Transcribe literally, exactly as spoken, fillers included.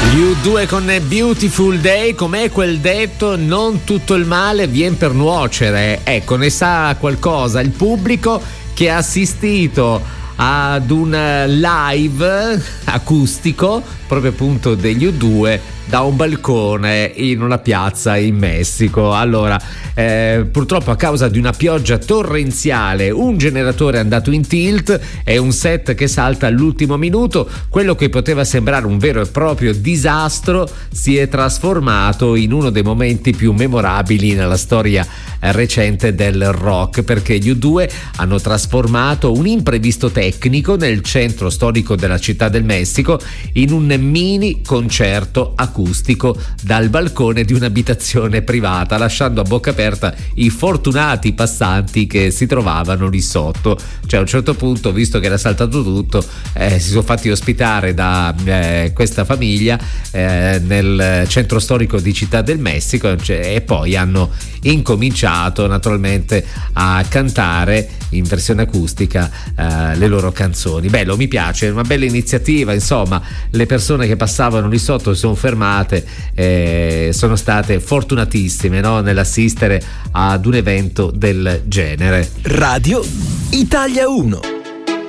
U due con Beautiful Day. Com'è quel detto? Non tutto il male vien per nuocere. Ecco, ne sa qualcosa il pubblico che ha assistito ad un live acustico proprio appunto degli U due da un balcone in una piazza in Messico. Allora, eh, purtroppo a causa di una pioggia torrenziale un generatore è andato in tilt e un set che salta all'ultimo minuto. Quello che poteva sembrare un vero e proprio disastro si è trasformato in uno dei momenti più memorabili nella storia eh, recente del rock, perché gli U due hanno trasformato un imprevisto tecnico nel centro storico della città del Messico in un mini concerto acustico dal balcone di un'abitazione privata, lasciando a bocca aperta i fortunati passanti che si trovavano lì sotto. Cioè, a un certo punto, visto che era saltato tutto, eh, si sono fatti ospitare da eh, questa famiglia eh, nel centro storico di Città del Messico, cioè, e poi hanno incominciato naturalmente a cantare in versione acustica eh, le loro canzoni. Bello, mi piace, è una bella iniziativa. Insomma, le persone che passavano lì sotto si sono fermate, eh, sono state fortunatissime, no, nell'assistere ad un evento del genere. Radio Italia uno.